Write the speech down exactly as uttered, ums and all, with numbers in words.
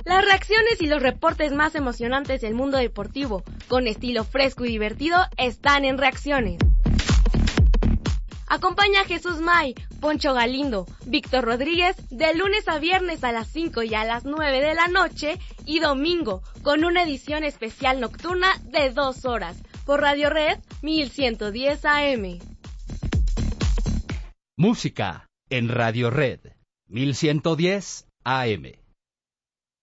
Las reacciones y los reportes más emocionantes del mundo deportivo, con estilo fresco y divertido, están en Reacciones. Acompaña a Jesús May, Poncho Galindo, Víctor Rodríguez de lunes a viernes a las cinco y a las nueve de la noche y domingo con una edición especial nocturna de dos horas por Radio Red mil ciento diez A M. Música en Radio Red mil ciento diez A M.